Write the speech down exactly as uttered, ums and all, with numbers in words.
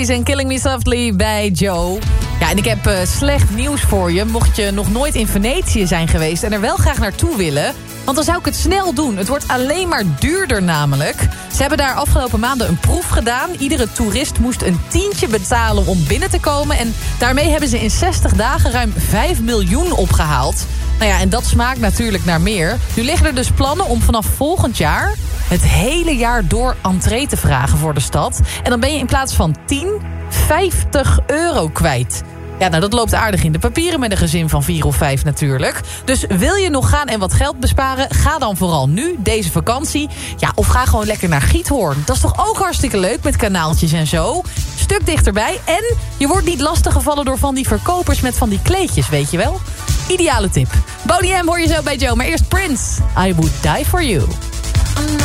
En Killing Me Softly bij Joe. Ja, en ik heb uh, slecht nieuws voor je. Mocht je nog nooit in Venetië zijn geweest en er wel graag naartoe willen, want dan zou ik het snel doen. Het wordt alleen maar duurder namelijk. Ze hebben daar afgelopen maanden een proef gedaan. Iedere toerist moest een tientje betalen om binnen te komen. En daarmee hebben ze in zestig dagen ruim vijf miljoen opgehaald. Nou ja, en dat smaakt natuurlijk naar meer. Nu liggen er dus plannen om vanaf volgend jaar het hele jaar door entree te vragen voor de stad. En dan ben je in plaats van tien, vijftig euro kwijt. Ja, nou dat loopt aardig in de papieren met een gezin van vier of vijf natuurlijk. Dus wil je nog gaan en wat geld besparen, ga dan vooral nu, deze vakantie. Ja, of ga gewoon lekker naar Giethoorn. Dat is toch ook hartstikke leuk met kanaaltjes en zo. Stuk dichterbij. En je wordt niet lastiggevallen door van die verkopers met van die kleedjes, weet je wel? Ideale tip. Boney M hoor je zo bij Joe, maar eerst Prince. I Would Die For You.